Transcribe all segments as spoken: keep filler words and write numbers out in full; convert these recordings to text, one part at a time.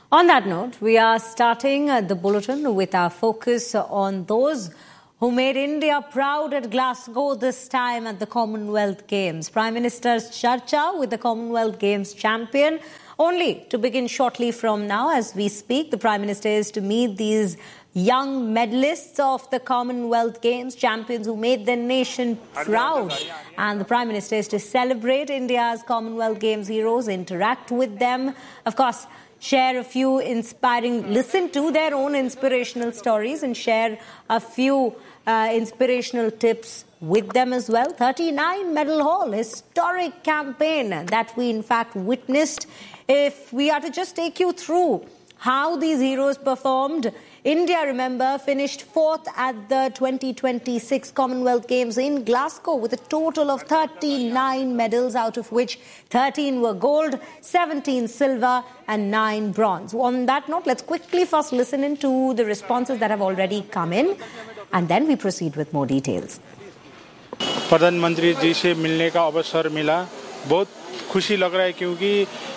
On that note, we are starting the bulletin with our focus on those who made India proud at Glasgow this time at the Commonwealth Games. Prime Minister's Charcha with the Commonwealth Games champion. Only to begin shortly from now, as we speak, the Prime Minister is to meet these young medalists of the Commonwealth Games, champions who made their nation proud. And the Prime Minister is to celebrate India's Commonwealth Games heroes, interact with them, of course, share a few inspiring, listen to their own inspirational stories and share a few uh, inspirational tips with them as well. thirty-nine medal haul, historic campaign that we in fact witnessed. If we are to just take you through how these heroes performed, India, remember, finished fourth at the twenty twenty-six Commonwealth Games in Glasgow with a total of thirty-nine medals, out of which thirteen were gold, seventeen silver and nine bronze. On that note, let's quickly first listen into the responses that have already come in and then we proceed with more details. प्रधानमंत्री जी से मिलने का अवसर मिला, बहुत खुशी लग रहा है क्योंकि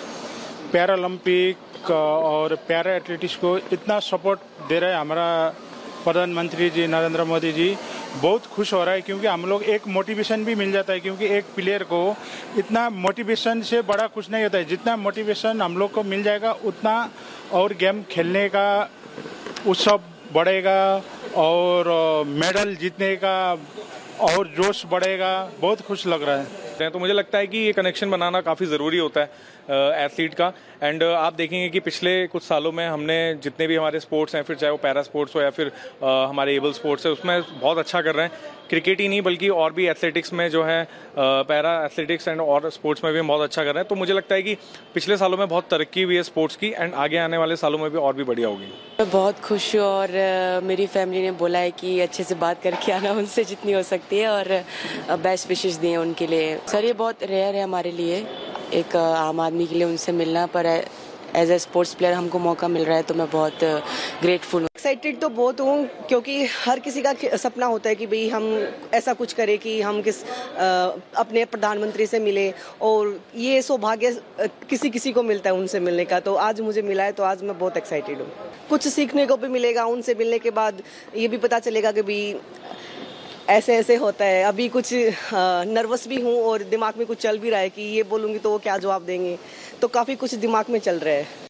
पैरालंपिक और पैरा एथलेटिक्स को इतना सपोर्ट दे रहा है हमारा प्रधानमंत्री जी नरेंद्र मोदी जी। बहुत खुश हो रहा है क्योंकि हम लोग एक मोटिवेशन भी मिल जाता है, क्योंकि एक प्लेयर को इतना मोटिवेशन से बड़ा कुछ नहीं होता है। जितना मोटिवेशन हम लोग को मिल जाएगा उतना और गेम खेलने का उत्सव बढ़ेगा और मेडल जीतने का और जोश बढ़ेगा। बहुत खुश लग रहा है। तो मुझे लगता है कि ये कनेक्शन बनाना काफ़ी ज़रूरी होता है एथलीट का। एंड आप देखेंगे कि पिछले कुछ सालों में हमने जितने भी हमारे स्पोर्ट्स हैं, फिर चाहे वो पैरा स्पोर्ट्स हो या फिर आ, हमारे एबल स्पोर्ट्स है, उसमें बहुत अच्छा कर रहे हैं। क्रिकेट ही नहीं बल्कि और भी एथलेटिक्स में जो है पैरा एथलेटिक्स एंड और स्पोर्ट्स में भी बहुत अच्छा कर रहे हैं। तो मुझे लगता है कि पिछले सालों में बहुत तरक्की हुई है स्पोर्ट्स की एंड आगे आने वाले सालों में भी और भी बढ़िया होगी। मैं बहुत खुश हूँ और मेरी फैमिली ने बोला है कि अच्छे से बात करके आना उनसे जितनी हो सकती है और बेस्ट विशेस दिए उनके लिए। सर ये बहुत रेयर है हमारे लिए, एक आम आदमी के लिए उनसे मिलना, पर एज ए स्पोर्ट्स प्लेयर हमको मौका मिल रहा है तो मैं बहुत ग्रेटफुल हूँ। एक्साइटेड तो बहुत हूँ क्योंकि हर किसी का सपना होता है कि भाई हम ऐसा कुछ करें कि हम किस आ, अपने प्रधानमंत्री से मिले, और ये सौभाग्य किसी किसी को मिलता है उनसे मिलने का। तो आज मुझे मिला है तो आज मैं बहुत एक्साइटेड हूँ। कुछ सीखने को भी मिलेगा उनसे मिलने के बाद, ये भी पता चलेगा कि भाई ऐसे ऐसे होता है। अभी कुछ नर्वस भी हूँ और दिमाग में कुछ चल भी रहा है कि ये बोलूँगी तो वो क्या जवाब देंगे, तो काफ़ी कुछ दिमाग में चल रहा है।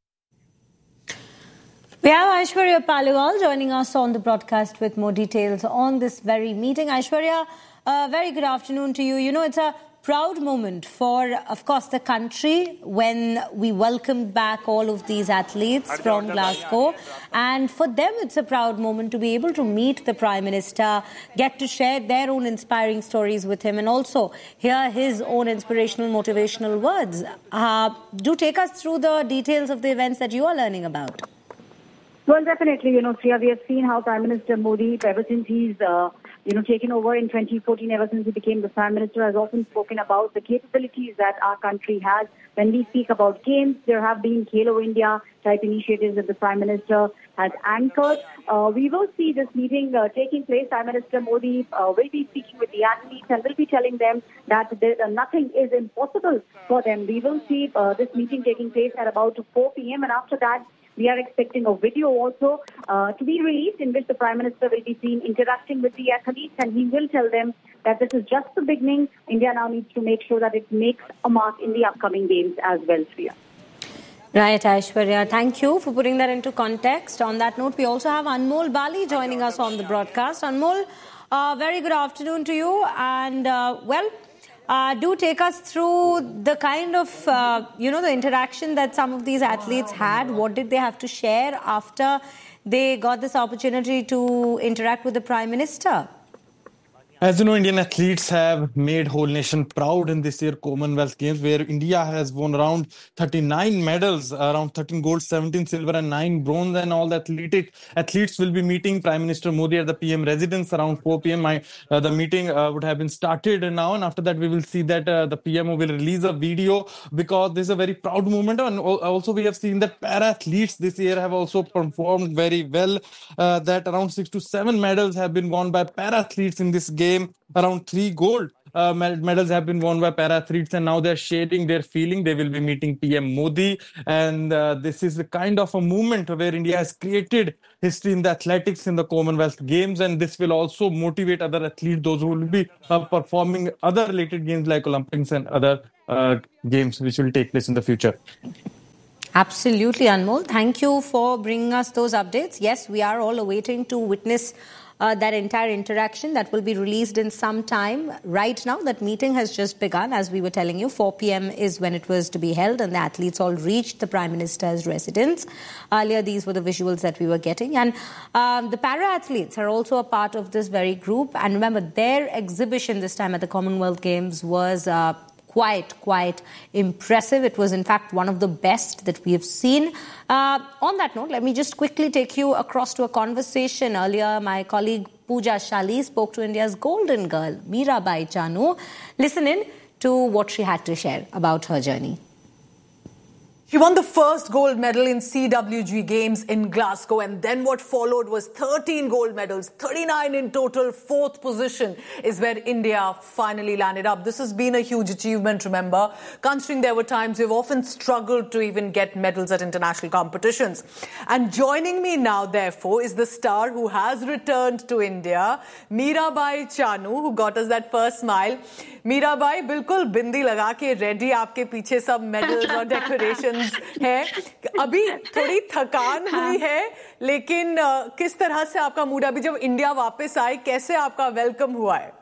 We have Aishwarya Paliwal joining us on the broadcast with more details on this very meeting. Aishwarya, a very good afternoon to you. You know, it's a proud moment for, of course, the country when we welcomed back all of these athletes from Glasgow. And for them, it's a proud moment to be able to meet the Prime Minister, get to share their own inspiring stories with him, and also hear his own inspirational, motivational words. Uh, do take us through the details of the events that you are learning about. Well, definitely, you know, Shreya, we have seen how Prime Minister Modi, ever since he's, uh, you know, taken over in twenty fourteen, ever since he became the Prime Minister, has often spoken about the capabilities that our country has. When we speak about games, there have been Khelo India type initiatives that the Prime Minister has anchored. Uh, we will see this meeting uh, taking place. Prime Minister Modi uh, will be speaking with the athletes and will be telling them that there, uh, nothing is impossible for them. We will see uh, this meeting taking place at about four p.m. and after that, we are expecting a video also uh, to be released in which the Prime Minister will be seen interacting with the athletes, and he will tell them that this is just the beginning. India now needs to make sure that it makes a mark in the upcoming games as well, Shreya. Right, Aishwarya. Thank you for putting that into context. On that note, we also have Anmol Bali joining us on the broadcast. Anmol, uh, very good afternoon to you. And, uh, well, Uh, do take us through the kind of, uh, you know, the interaction that some of these athletes had. What did they have to share after they got this opportunity to interact with the Prime Minister? As you know, Indian athletes have made whole nation proud in this year Commonwealth Games, where India has won around thirty-nine medals, around thirteen gold, seventeen silver and nine bronze. And all the athletic athletes will be meeting Prime Minister Modi at the P M residence around four p.m. My, uh, the meeting uh, would have been started now, and after that we will see that uh, the P M will release a video, because this is a very proud moment. And also we have seen that para-athletes this year have also performed very well, uh, that around six to seven medals have been won by para-athletes in this game, around three gold, uh, medals have been won by para athletes, and now they're sharing their feeling. They will be meeting P M Modi, and uh, this is the kind of a movement where India has created history in the athletics in the Commonwealth Games, and this will also motivate other athletes, those who will be uh, performing other related games like Olympics and other uh, games which will take place in the future. Absolutely, Anmol. Thank you for bringing us those updates. Yes, we are all awaiting to witness uh, that entire interaction that will be released in some time. Right now, that meeting has just begun. As we were telling you, four p.m. is when it was to be held, and the athletes all reached the Prime Minister's residence. Earlier, these were the visuals that we were getting. And um, the para-athletes are also a part of this very group. And remember, their exhibition this time at the Commonwealth Games was Uh, Quite, quite impressive. It was, in fact, one of the best that we have seen. Uh, on that note, let me just quickly take you across to a conversation. Earlier, my colleague Pooja Shali spoke to India's golden girl, Mirabai Chanu. Listen in to what she had to share about her journey. She won the first gold medal in C W G Games in Glasgow, and then what followed was thirteen gold medals, thirty-nine in total. Fourth position is where India finally landed up. This has been a huge achievement, remember, considering there were times we've often struggled to even get medals at international competitions. And joining me now, therefore, is the star who has returned to India, Mirabai Chanu, who got us that first smile. Mirabai बिल्कुल बिंदी लगा के ready, आपके पीछे सब medals और decorations हैं. अभी थोड़ी थकान हुई है, लेकिन किस तरह से आपका मूड अभी जब इंडिया वापस आए, कैसे आपका वेलकम हुआ है?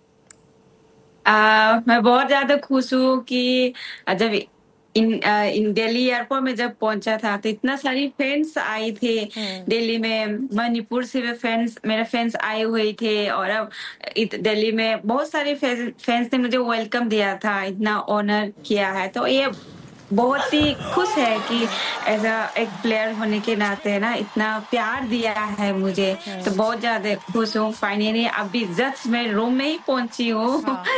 आ, मैं बहुत ज्यादा खुश हूँ कि जब इन इन दिल्ली एयरपोर्ट में जब पहुंचा था तो इतना सारी फ्रेंड्स आई थे दिल्ली में. मणिपुर से भी फ्रेंड्स मेरे फ्रेंड्स आए हुए थे, और अब दिल्ली में बहुत सारे फ्रेंड्स ने मुझे वेलकम दिया था, इतना ऑनर किया है. तो ये बहुत ही खुश है कि ऐसा एक प्लेयर होने के नाते ना इतना प्यार दिया है मुझे, तो बहुत ज्यादा खुश हूँ. फाइनली अभी जस्ट मैं रूम में ही पहुंची हूँ.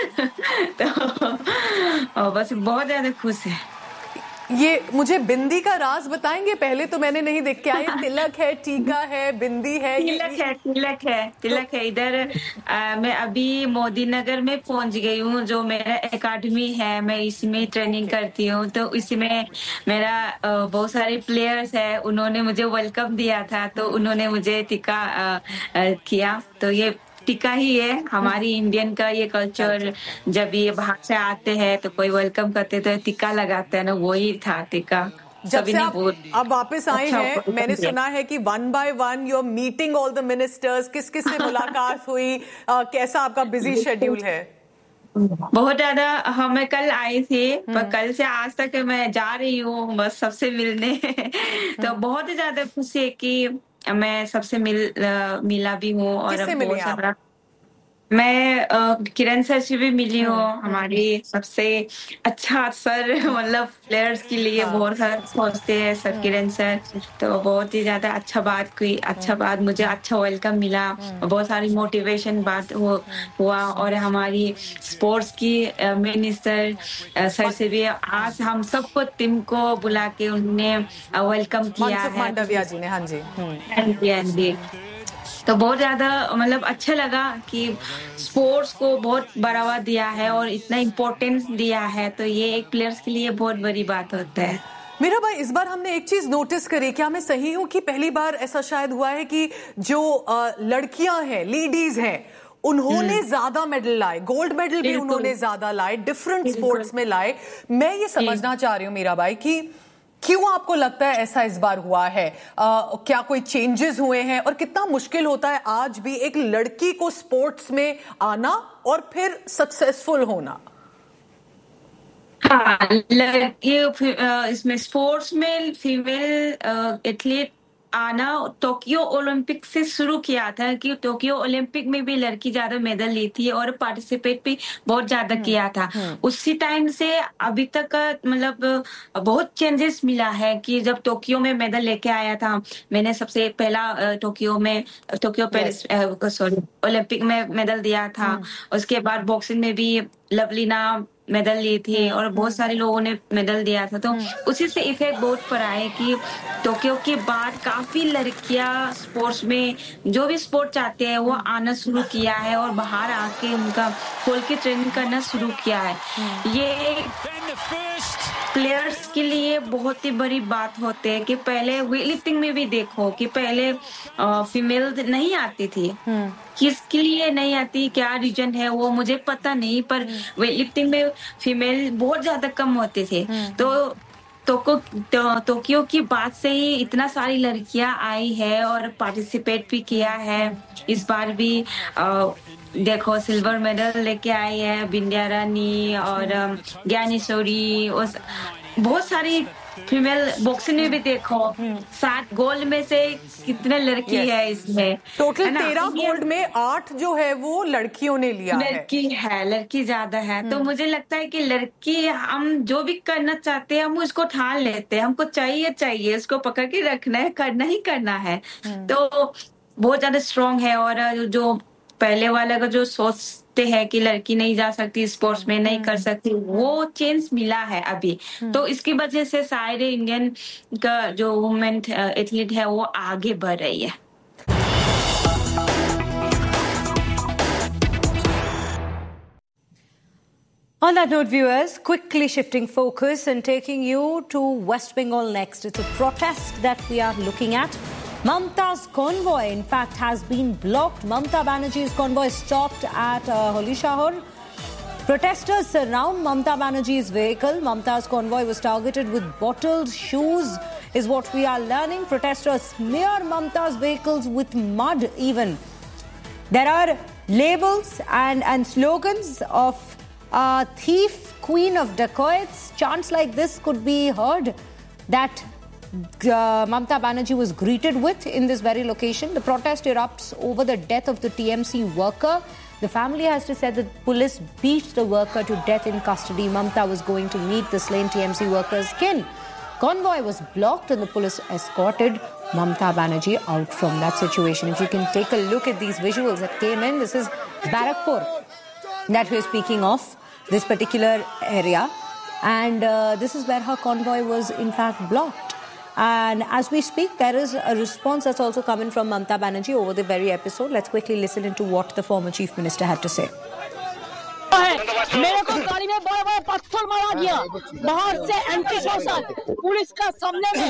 तो बस बहुत ज्यादा खुश है. ये मुझे बिंदी का राज बताएंगे? पहले तो मैंने नहीं देख के आई. तिलक है, टीका है, बिंदी है. तिलक है, तिलक है, तिलक है. इधर मैं अभी मोदी नगर में पहुंच गई हूँ, जो मेरा एकेडमी है, मैं इसमें ट्रेनिंग करती हूँ. तो इसमें मेरा बहुत सारे प्लेयर्स है, उन्होंने मुझे वेलकम दिया था, तो उन्होंने मुझे टीका किया. तो ये टीका ही है हमारी इंडियन का ये कल्चर. जब ये बाहर से आते हैं तो कोई वेलकम करते तो टीका लगाते हैं ना, वही था टीका. जब से आप अब वापस आए अच्छा, हैं, मैंने सुना है कि one by one you are meeting all the ministers. किस किस से मुलाकात हुई? आ, कैसा आपका बिजी शेड्यूल है? बहुत ज्यादा. हमें कल आए थे, पर कल से आज तक मैं जा रही हूँ बस सबसे मिलने. तो बहुत ही ज्यादा खुशी है कि मैं सबसे मिल आ, मिला भी हूँ. और बहुत सारा मैं किरण सर से भी मिली हूँ, हमारी सबसे अच्छा सर, मतलब प्लेयर्स के लिए बहुत सारा सोचते हैं सर किरण सर. तो बहुत ही ज्यादा अच्छा बात हुई, अच्छा बात मुझे अच्छा वेलकम मिला, बहुत सारी मोटिवेशन बात हुआ. और हमारी स्पोर्ट्स की मिनिस्टर सर से भी आज हम सबको टीम को बुला के उन्होंने वेलकम किया है. मांडविया जी ने. हाँ जी, हाँ जी, हाँ जी. तो बहुत ज्यादा मतलब अच्छा लगा कि स्पोर्ट्स को बहुत बढ़ावा दिया है और इतना इम्पोर्टेंस दिया है. तो ये एक प्लेयर्स के लिए बहुत बड़ी बात होता है. मेरा भाई, इस बार हमने एक चीज नोटिस करी, क्या मैं सही हूँ कि पहली बार ऐसा शायद हुआ है कि जो लड़कियां हैं, लेडीज हैं, उन्होंने ज्यादा मेडल लाए, गोल्ड मेडल भी उन्होंने ज्यादा लाए, डिफरेंट स्पोर्ट्स में लाए. मैं ये समझना चाह रही हूँ मीरा भाई कि क्यों आपको लगता है ऐसा इस बार हुआ है? आ, क्या कोई चेंजेस हुए हैं? और कितना मुश्किल होता है आज भी एक लड़की को स्पोर्ट्स में आना और फिर सक्सेसफुल होना? हाँ, लड़की इसमें स्पोर्ट्स में फीमेल एथलीट आना टोक्यो ओलंपिक से शुरू किया था, कि टोक्यो ओलंपिक में भी लड़की ज्यादा मेडल ली थी और पार्टिसिपेट भी बहुत ज्यादा किया था. उसी टाइम से अभी तक मतलब बहुत चेंजेस मिला है. कि जब टोक्यो में मेडल लेके आया था, मैंने सबसे पहला टोक्यो में टोक्यो सॉरी ओलंपिक में मेडल दिया था. उसके बाद बॉक्सिंग में भी लवलीना मेडल ली थी और बहुत सारे लोगों ने मेडल दिया था, तो उसी से इफेक्ट बहुत पड़ा है कि टोक्यो के बाद काफी लड़कियां स्पोर्ट्स में जो भी स्पोर्ट चाहते हैं वो आना शुरू किया है और बाहर आके उनका खोल के ट्रेनिंग करना शुरू किया है। ये प्लेयर्स के लिए बहुत ही बड़ी बात होती है कि पहले वेट लिफ्टिंग में भी देखो कि पहले फीमेल नहीं आती थी, किसके लिए नहीं आती, क्या रीजन है वो मुझे पता नहीं, पर वेट लिफ्टिंग में फीमेल बहुत ज्यादा कम होते थे। तो टोक्यो टोक्यो की बात से ही इतना सारी लड़कियां आई है और पार्टिसिपेट भी किया है। इस बार भी आ, देखो सिल्वर मेडल लेके आई है बिंद्या रानी और ज्ञानेश्वरी, बहुत सारी फीमेल बॉक्सिंग में भी देखो सात गोल्ड में से कितने लड़की yes. है इसमें, टोटल तेरह गोल्ड में आठ जो है वो लड़कियों ने लिया है। लड़की है, लड़की ज्यादा है। तो मुझे लगता है कि लड़की हम जो भी करना चाहते हैं हम उसको ठान लेते हैं, हमको चाहिए चाहिए उसको पकड़ के रखना है, करना ही करना है। तो बहुत ज्यादा स्ट्रॉन्ग है। और जो पहले वाला का जो सोचते हैं कि लड़की नहीं जा सकती स्पोर्ट्स में, नहीं कर सकती, वो चेंज मिला है अभी। तो इसकी वजह से सारे इंडियन का जो वुमेन एथलीट है वो आगे बढ़ रही है। On that note, viewers, quickly shifting focus and taking you to West Bengal next. It's a protest that we are looking at. Mamta's convoy, in fact, has been blocked. Mamta Banerjee's convoy stopped at uh, Holishahar. Protesters surround Mamta Banerjee's vehicle. Mamta's convoy was targeted with bottled shoes, is what we are learning. Protesters smear Mamta's vehicles with mud even. There are labels and, and slogans of uh, thief, queen of dacoits. Chants like this could be heard that uh, Mamta Banerjee was greeted with in this very location. The protest erupts over the death of the T M C worker. The family has to say that police beat the worker to death in custody. Mamta was going to meet the slain T M C worker's kin. Convoy was blocked and the police escorted Mamta Banerjee out from that situation. If you can take a look at these visuals that came in, this is Barakpur that we're speaking of, this particular area. And uh, this is where her convoy was in fact blocked. And as we speak, there is a response that's also coming from Mamta Banerjee over the very episode. Let's quickly listen into what the former Chief Minister had to say. मेरे को गाड़ी में बड़ा बड़ा पत्थर मारा गया बाहर से, एंटी सोशल पुलिस का सामने में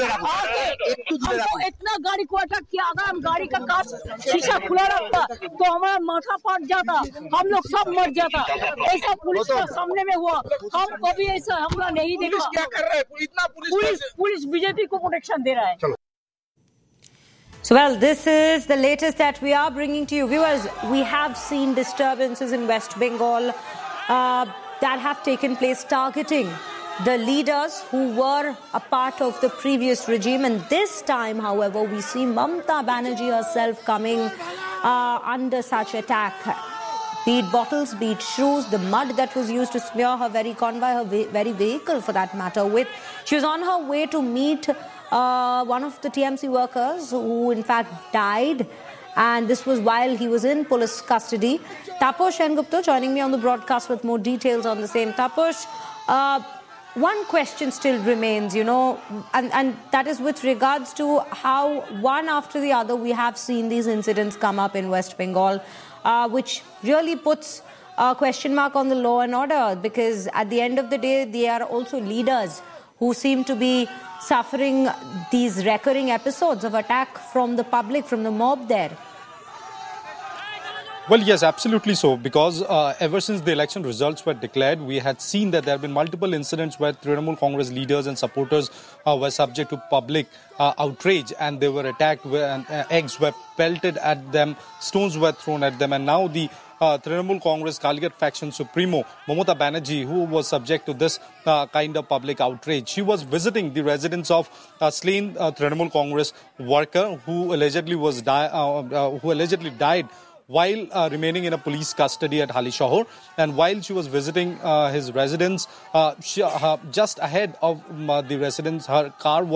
हमको इतना गाड़ी को अटैक किया। अगर हम गाड़ी का कांच शीशा खुला रखता तो हमारा माथा फट जाता, हम लोग सब मर जाता। ऐसा पुलिस का सामने में हुआ, हम कभी ऐसा हमला नहीं देखा। पुलिस क्या कर रहा है? इतना पुलिस पुलिस बीजेपी को प्रोटेक्शन दे रहा है। So, well, this is the latest that we are bringing to you. Viewers, we have seen disturbances in West Bengal uh, that have taken place targeting the leaders who were a part of the previous regime. And this time, however, we see Mamta Banerjee herself coming uh, under such attack. Be it bottles, be it shoes, the mud that was used to smear her very convoy, her ve- very vehicle for that matter with. She was on her way to meet Uh, one of the T M C workers who in fact died, and this was while he was in police custody. Taposh Sengupta joining me on the broadcast with more details on the same. Taposh, uh, one question still remains, you know, and, and that is with regards to how one after the other we have seen these incidents come up in West Bengal, uh, which really puts a question mark on the law and order, because at the end of the day they are also leaders who seem to be suffering these recurring episodes of attack from the public, from the mob there. Well, yes, absolutely so, because uh, ever since the election results were declared, we had seen that there have been multiple incidents where Trinamool Congress leaders and supporters uh, were subject to public uh, outrage, and they were attacked, and uh, eggs were pelted at them, stones were thrown at them, and now the Uh, Trinamool Congress Kaligat faction supremo Mamata Banerjee, who was subject to this uh, kind of public outrage. She was visiting the residence of a slain uh, Trinamool Congress worker who allegedly was di- uh, uh, who allegedly died while uh, remaining in a police custody at Holishahar. And while she was visiting uh, his residence, uh, she, uh, just ahead of uh, the residence, her car was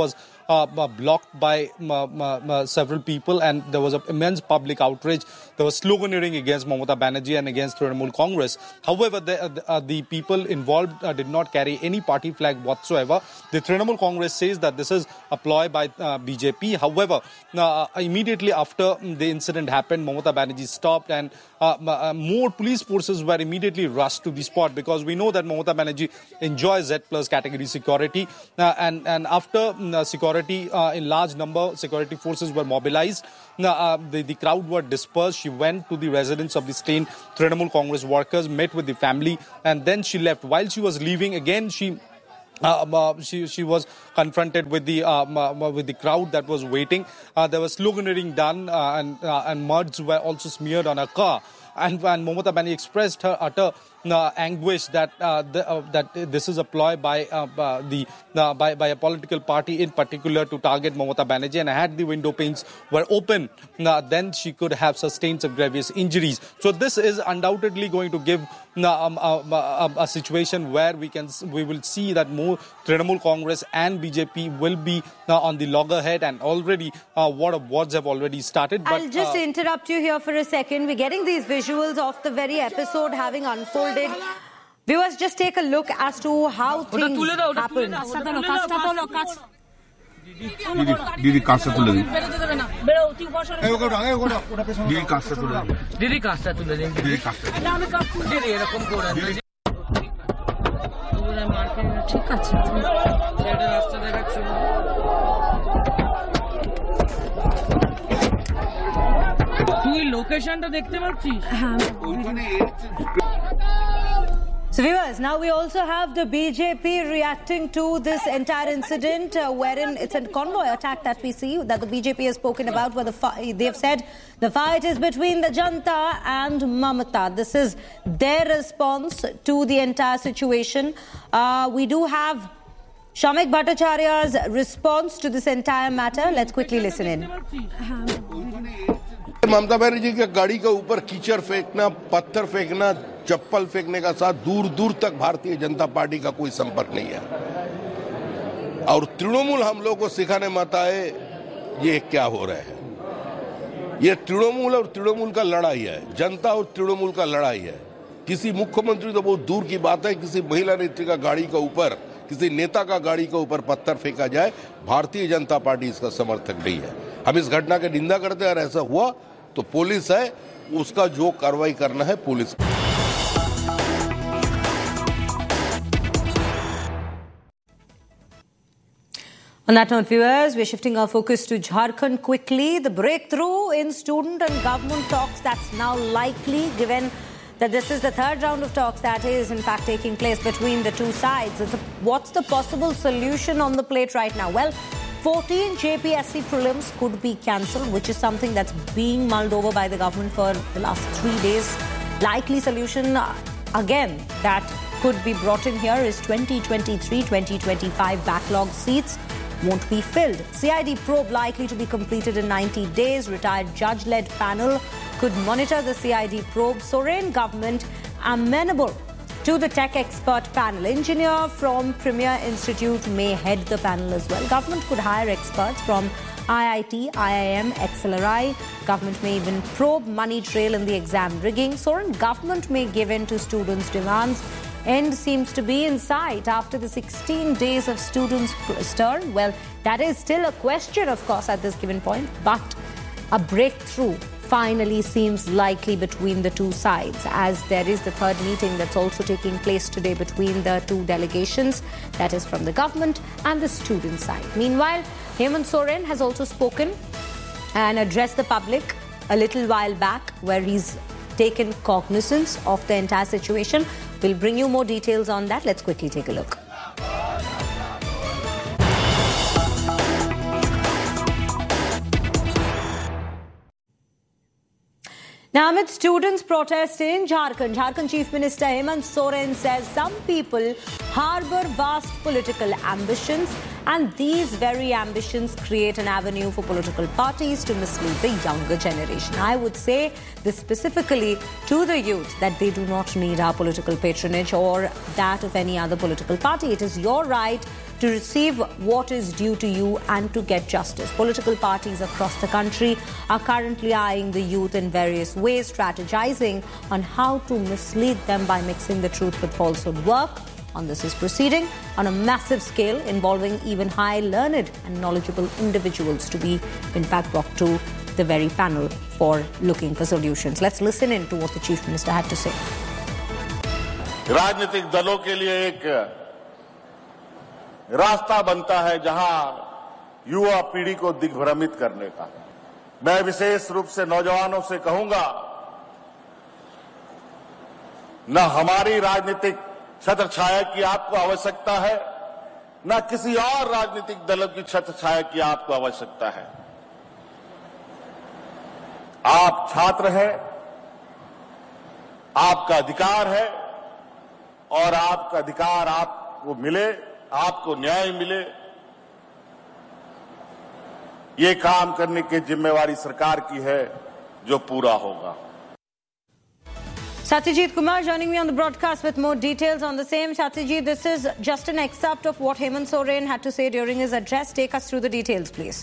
uh, blocked by uh, uh, several people, and there was an immense public outrage. There was sloganeering against Mamata Banerjee and against Trinamool Congress. However, the, uh, the people involved uh, did not carry any party flag whatsoever. The Trinamool Congress says that this is a ploy by uh, B J P. However, uh, immediately after the incident happened, Mamata Banerjee stopped, and uh, uh, more police forces were immediately rushed to the spot, because we know that Mamata Banerjee enjoys Z plus category security, uh, and, and after uh, security uh, in large number, security forces were mobilized. Uh, the, the crowd were dispersed. She went to the residence of the slain Trinamool Congress workers, met with the family, and then she left. While she was leaving, again she Uh, uh, she she was confronted with the uh, uh, with the crowd that was waiting. Uh, there was sloganeering done, uh, and uh, and muds were also smeared on her car. And, and Mamata Banerjee expressed her utter uh, anguish that uh, the, uh, that this is a ploy by uh, uh, the uh, by by a political party in particular to target Mamata Banerjee. And had the window panes were open, uh, then she could have sustained some grievous injuries. So this is undoubtedly going to give uh, um, uh, uh, a situation where we can we will see that more Trinamool Congress and B J P will be uh, on the loggerhead, and already uh, war of words have already started. But, I'll just uh, interrupt you here for a second. We're getting these visuals of the very episode having unfolded. Viewers, just take a look as to how things happened. दीदी कांच से तुले दीदी कांच से तुले दीदी कांच से तुले दीदी कांच से दीदी এরকম করে পুরো মার্কেট ঠিক আছে এটা রাস্তা দেখাচ্ছি তুই লোকেশনটা দেখতে পাচ্ছিস হ্যাঁ ওখানে So viewers, now we also have the B J P reacting to this entire incident, uh, wherein it's a convoy attack that we see, that the B J P has spoken about, where the they've said the fight is between the Janta and Mamata. This is their response to the entire situation. Uh, we do have Shamik Bhattacharya's response to this entire matter. Let's quickly listen in. Mamata Banerjee के गाड़ी के ऊपर कीचड़ फेंकना, पत्थर फेंकना, चप्पल फेंकने का साथ दूर दूर तक भारतीय जनता पार्टी का कोई संपर्क नहीं है। और तृणमूल हम लोग को सिखाने मत आए ये क्या हो रहा है। ये तृणमूल और तृणमूल का लड़ाई है, जनता और तृणमूल का लड़ाई है। किसी मुख्यमंत्री तो बहुत दूर की बात है, किसी महिला नेत्री का गाड़ी के ऊपर, किसी नेता का गाड़ी के ऊपर पत्थर फेंका जाए, भारतीय जनता पार्टी इसका समर्थक नहीं है। हम इस घटना की निंदा करते हैं, और ऐसा हुआ तो पुलिस है, उसका जो कार्रवाई करना है police. On that note, viewers, we're shifting our focus to Jharkhand quickly. The breakthrough in student and government talks that's now likely, given that this is the third round of talks that is in fact taking place between the two sides. It's a, what's the possible solution on the plate right now? Well, fourteen J P S C prelims could be cancelled, which is something that's being mulled over by the government for the last three days. Likely solution, uh, again, that could be brought in here is twenty twenty-three twenty twenty-five backlog seats won't be filled. C I D probe likely to be completed in ninety days. Retired judge-led panel could monitor the C I D probe. Soren government amenable to the tech expert panel. Engineer from Premier Institute may head the panel as well. Government could hire experts from I I T, I I M, X L R I. Government may even probe money trail in the exam rigging. Soren government may give in to students' demands. End seems to be in sight after the sixteen days of students' stir. Well, that is still a question, of course, at this given point, but a breakthrough finally seems likely between the two sides, as there is the third meeting that's also taking place today between the two delegations, that is from the government and the student side. Meanwhile, Hemant Soren has also spoken and addressed the public a little while back, where he's taken cognizance of the entire situation. We'll bring you more details on that. Let's quickly take a look. Now, amid students' protest in Jharkhand, Jharkhand Chief Minister Hemant Soren says some people harbour vast political ambitions, and these very ambitions create an avenue for political parties to mislead the younger generation. I would say this specifically to the youth, that they do not need our political patronage or that of any other political party. It is your right to receive what is due to you and to get justice. Political parties across the country are currently eyeing the youth in various ways, strategizing on how to mislead them by mixing the truth with falsehood. Work on this is proceeding on a massive scale, involving even high learned and knowledgeable individuals to be, in fact, brought to the very panel for looking for solutions. Let's listen in to what the Chief Minister had to say. राजनीतिक दलों के लिए एक रास्ता बनता है जहां युवा पीढ़ी को दिग्भ्रमित करने का। मैं विशेष रूप से नौजवानों से कहूंगा, न हमारी राजनीतिक छत्रछाया की आपको आवश्यकता है, न किसी और राजनीतिक दल की छत्रछाया की आपको आवश्यकता है। आप छात्र हैं, आपका अधिकार है, और आपका अधिकार आपको मिले, आपको न्याय मिले, ये काम करने की जिम्मेवारी सरकार की है, जो पूरा होगा। Satyajit Kumar joining me on the broadcast with more details on the same. Satyajit, this is just an excerpt of what Hemant Soren had to say during his address. Take us through the details, please.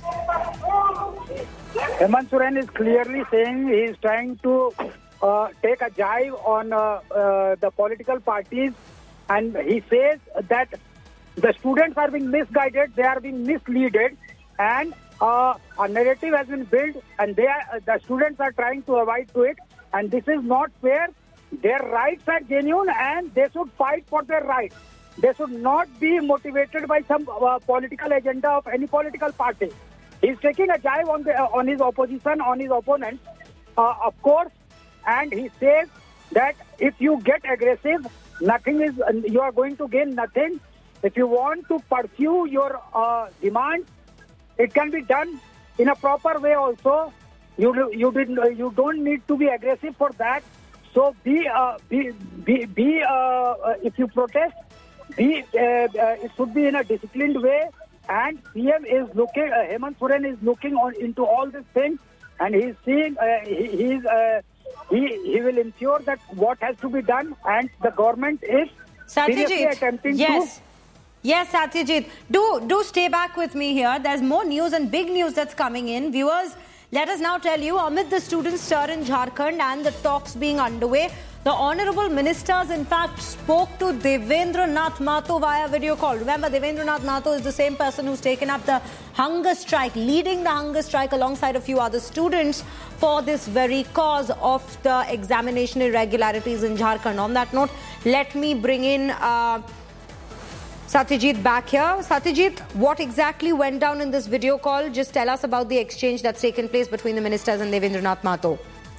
Hemant Soren is clearly saying he is trying to uh, take a jibe on uh, uh, the political parties, and he says that the students are being misguided, they are being misleaded, and uh, a narrative has been built, and they are, the students are trying to avoid to it, and this is not fair. Their rights are genuine, and they should fight for their rights. They should not be motivated by some uh, political agenda of any political party. He's taking a jibe on the uh, on his opposition, on his opponents, uh, of course, and he says that if you get aggressive, nothing is, you are going to gain nothing. If you want to pursue your uh, demands, it can be done in a proper way also. You you did you don't need to be aggressive for that. So be uh, be be, be uh, if you protest, be uh, uh, it should be in a disciplined way. And C M is looking, uh, Hemant Soren is looking on into all these things, and he's seeing uh, he he's, uh, he he will ensure that what has to be done, and the government is seriously attempting yes. to. Yes, Satyajit, do do stay back with me here. There's more news and big news that's coming in. Viewers, let us now tell you, amid the student stir in Jharkhand and the talks being underway, the honourable ministers, in fact, spoke to Devendra Nath Mahto via video call. Remember, Devendra Nath Mahto is the same person who's taken up the hunger strike, leading the hunger strike alongside a few other students for this very cause of the examination irregularities in Jharkhand. On that note, let me bring in Uh, Satyajit back here. Satyajit, what exactly went down in this video call? Just tell us about the exchange that's taken place between the ministers and Devendra Nath Mahto.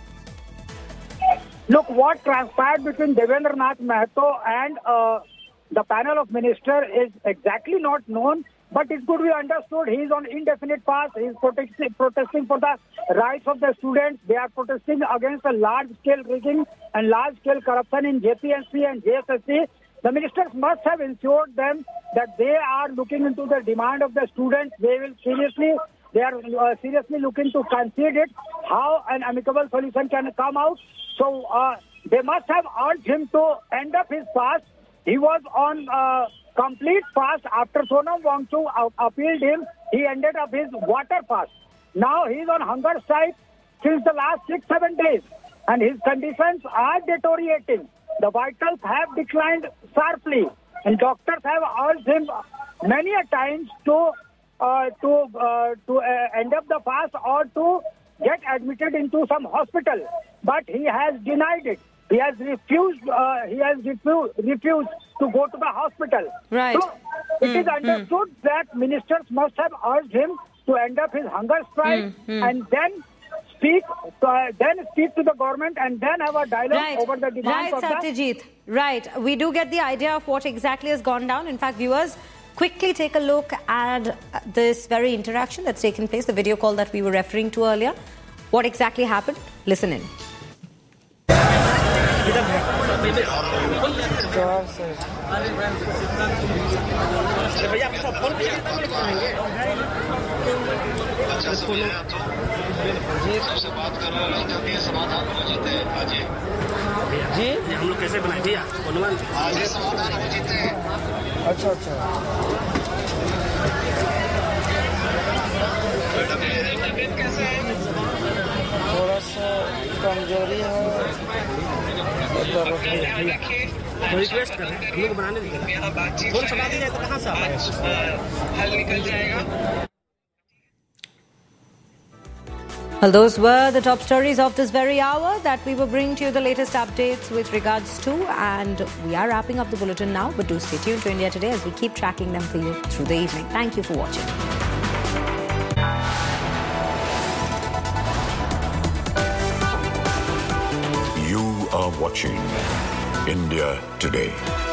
Look, what transpired between Devendra Nath Mahto and uh, the panel of ministers is exactly not known, but it could be understood. He is on indefinite pass. He is protesting, protesting for the rights of the students. They are protesting against a large-scale rigging and large-scale corruption in J P S C and J S S C. The ministers must have ensured them that they are looking into the demand of the students. They will seriously, they are uh, seriously looking to concede it, how an amicable solution can come out. So uh, they must have urged him to end up his fast. He was on uh, complete fast. After Sonam Wangchuk appealed him, he ended up his water fast. Now he is on hunger strike since the last six, seven days, and his conditions are deteriorating. The vitals have declined sharply, and doctors have urged him many a times to uh, to uh, to uh, end up the fast or to get admitted into some hospital. But he has denied it. He has refused. Uh, he has refu- refused to go to the hospital. Right. So it mm, is understood mm. that ministers must have urged him to end up his hunger strike mm, mm. and then speak, uh, then speak to the government and then have a dialogue right. over the demands right, of Satyajit. the... Right, we do get the idea of what exactly has gone down. In fact, viewers, quickly take a look at this very interaction that's taken place, the video call that we were referring to earlier. What exactly happened? Listen in. जी हम लोग कैसे बनाए भैया अनुमान अच्छा अच्छा कमजोरी है तो रिक्वेस्ट कर रहे हैं हम लोग बनाने देंगे फोन चला दी जाए तो कहाँ से आ पाएगा हल निकल जाएगा. Well, those were the top stories of this very hour that we were bringing to you the latest updates with regards to, and we are wrapping up the bulletin now, but do stay tuned to India Today as we keep tracking them for you through the evening. Thank you for watching. You are watching India Today.